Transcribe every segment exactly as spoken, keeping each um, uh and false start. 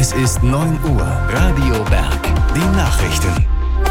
Es ist neun Uhr. Radio Berg. Die Nachrichten.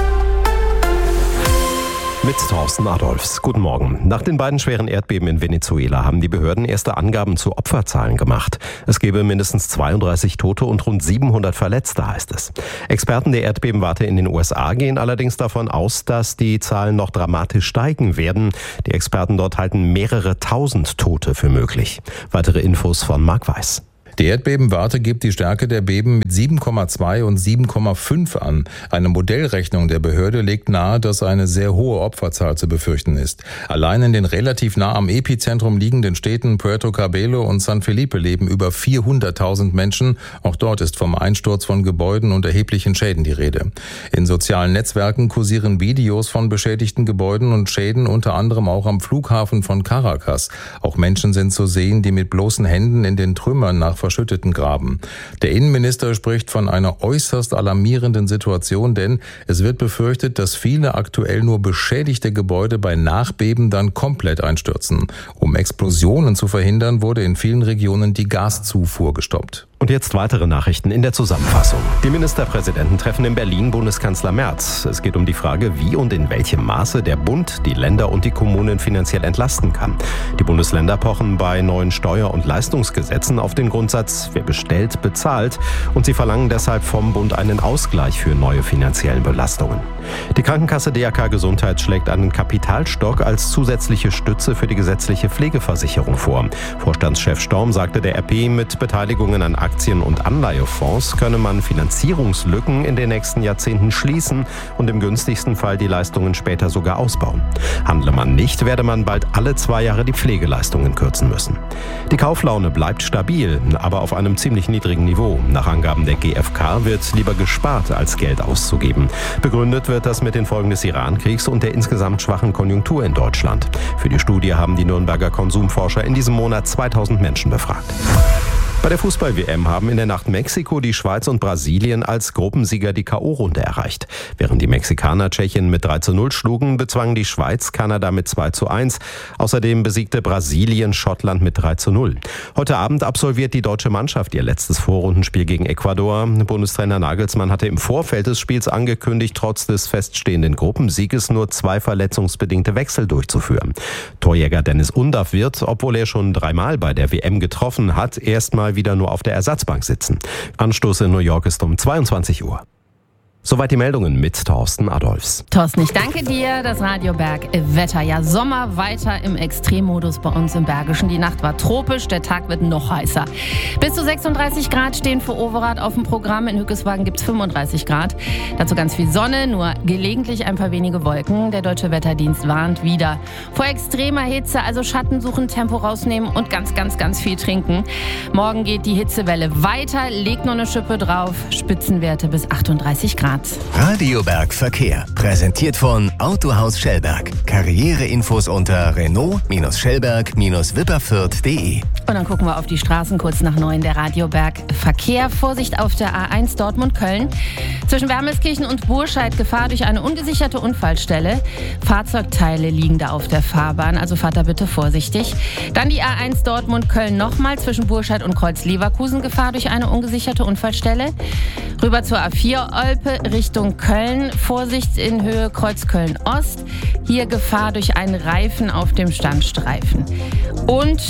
Mit Thorsten Adolfs. Guten Morgen. Nach den beiden schweren Erdbeben in Venezuela haben die Behörden erste Angaben zu Opferzahlen gemacht. Es gebe mindestens zweiunddreißig Tote und rund siebenhundert Verletzte, heißt es. Experten der Erdbebenwarte in den U S A gehen allerdings davon aus, dass die Zahlen noch dramatisch steigen werden. Die Experten dort halten mehrere tausend Tote für möglich. Weitere Infos von Marc Weiß. Die Erdbebenwarte gibt die Stärke der Beben mit sieben Komma zwei und sieben Komma fünf an. Eine Modellrechnung der Behörde legt nahe, dass eine sehr hohe Opferzahl zu befürchten ist. Allein in den relativ nah am Epizentrum liegenden Städten Puerto Cabello und San Felipe leben über vierhunderttausend Menschen. Auch dort ist vom Einsturz von Gebäuden und erheblichen Schäden die Rede. In sozialen Netzwerken kursieren Videos von beschädigten Gebäuden und Schäden, unter anderem auch am Flughafen von Caracas. Auch Menschen sind zu sehen, die mit bloßen Händen in den Trümmern nach verschütteten graben. Der Innenminister spricht von einer äußerst alarmierenden Situation, denn es wird befürchtet, dass viele aktuell nur beschädigte Gebäude bei Nachbeben dann komplett einstürzen. Um Explosionen zu verhindern, wurde in vielen Regionen die Gaszufuhr gestoppt. Und jetzt weitere Nachrichten in der Zusammenfassung. Die Ministerpräsidenten treffen in Berlin Bundeskanzler Merz. Es geht um die Frage, wie und in welchem Maße der Bund die Länder und die Kommunen finanziell entlasten kann. Die Bundesländer pochen bei neuen Steuer- und Leistungsgesetzen auf den Grundsatz, wer bestellt, bezahlt. Und sie verlangen deshalb vom Bund einen Ausgleich für neue finanziellen Belastungen. Die Krankenkasse D R K Gesundheit schlägt einen Kapitalstock als zusätzliche Stütze für die gesetzliche Pflegeversicherung vor. Vorstandschef Storm sagte der R P, mit Beteiligungen an Aktien- und Anleihefonds könne man Finanzierungslücken in den nächsten Jahrzehnten schließen und im günstigsten Fall die Leistungen später sogar ausbauen. Handle man nicht, werde man bald alle zwei Jahre die Pflegeleistungen kürzen müssen. Die Kauflaune bleibt stabil, aber auf einem ziemlich niedrigen Niveau. Nach Angaben der G f K wird lieber gespart, als Geld auszugeben. Begründet wird das mit den Folgen des Iran-Kriegs und der insgesamt schwachen Konjunktur in Deutschland. Für die Studie haben die Nürnberger Konsumforscher in diesem Monat zweitausend Menschen befragt. Bei der Fußball-W M haben in der Nacht Mexiko, die Schweiz und Brasilien als Gruppensieger die K O-Runde erreicht. Während die Mexikaner Tschechien mit drei zu null schlugen, bezwangen die Schweiz Kanada mit zwei zu eins. Außerdem besiegte Brasilien Schottland mit drei zu null. Heute Abend absolviert die deutsche Mannschaft ihr letztes Vorrundenspiel gegen Ecuador. Bundestrainer Nagelsmann hatte im Vorfeld des Spiels angekündigt, trotz des feststehenden Gruppensieges nur zwei verletzungsbedingte Wechsel durchzuführen. Torjäger Dennis Undaff wird, obwohl er schon dreimal bei der W M getroffen hat, erstmal wieder nur auf der Ersatzbank sitzen. Anstoß in New York ist um zweiundzwanzig Uhr. Soweit die Meldungen mit Thorsten Adolfs. Thorsten, ich danke dir. Das Radio Berg Wetter. Ja, Sommer weiter im Extremmodus bei uns im Bergischen. Die Nacht war tropisch, der Tag wird noch heißer. Bis zu sechsunddreißig Grad stehen für Overath auf dem Programm. In Hückeswagen gibt es fünfunddreißig Grad. Dazu ganz viel Sonne, nur gelegentlich ein paar wenige Wolken. Der Deutsche Wetterdienst warnt wieder vor extremer Hitze. Also Schatten suchen, Tempo rausnehmen und ganz, ganz, ganz viel trinken. Morgen geht die Hitzewelle weiter. Legt noch eine Schippe drauf. Spitzenwerte bis achtunddreißig Grad. Radio Berg Verkehr. Präsentiert von Autohaus Schellberg. Karriereinfos unter Renault-Schellberg Wipperfürth punkt de. Und dann gucken wir auf die Straßen kurz nach neun. Der Radio Berg Verkehr. Vorsicht auf der A eins Dortmund-Köln. Zwischen Wermelskirchen und Burscheid Gefahr durch eine ungesicherte Unfallstelle. Fahrzeugteile liegen da auf der Fahrbahn, also fahrt da bitte vorsichtig. Dann die A eins Dortmund-Köln nochmal zwischen Burscheid und Kreuz-Leverkusen. Gefahr durch eine ungesicherte Unfallstelle. Rüber zur A vier Olpe Richtung Köln. Vorsicht in Höhe Kreuzköln-Ost. Hier Gefahr durch einen Reifen auf dem Standstreifen. Und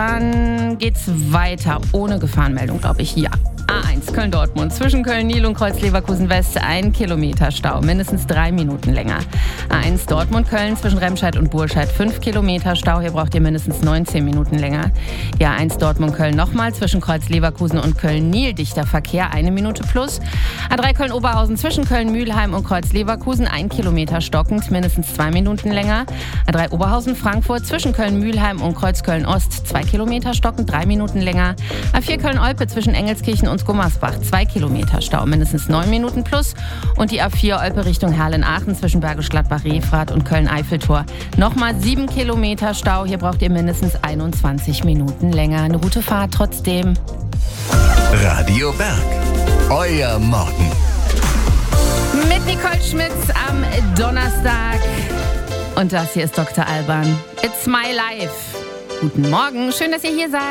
dann geht's weiter ohne Gefahrenmeldung, glaube ich. Ja. A eins Köln-Dortmund zwischen Köln-Nil und Kreuz-Leverkusen-West ein Kilometer Stau, mindestens drei Minuten länger. A eins Dortmund-Köln zwischen Remscheid und Burscheid fünf Kilometer Stau, hier braucht ihr mindestens neunzehn Minuten länger. Die A eins Dortmund-Köln nochmal zwischen Kreuz-Leverkusen und Köln-Nil dichter Verkehr, eine Minute plus. A drei Köln-Oberhausen zwischen Köln-Mühlheim und Kreuz-Leverkusen ein Kilometer stockend, mindestens zwei Minuten länger. A drei Oberhausen-Frankfurt zwischen Köln-Mühlheim und Kreuz-Köln-Ost zwei Kilometer stockend, drei Minuten länger. A vier Köln-Olpe zwischen Engelskirchen und Gummersbach, zwei Kilometer Stau, mindestens neun Minuten plus. Und die A vier Olpe Richtung Herlen-Aachen zwischen Bergisch Gladbach-Refrath und Köln-Eiffeltor. Nochmal sieben Kilometer Stau, hier braucht ihr mindestens einundzwanzig Minuten länger. Eine gute Fahrt trotzdem. Radio Berg, euer Morgen. Mit Nicole Schmitz am Donnerstag. Und das hier ist Doktor Alban. It's my life. Guten Morgen, schön, dass ihr hier seid.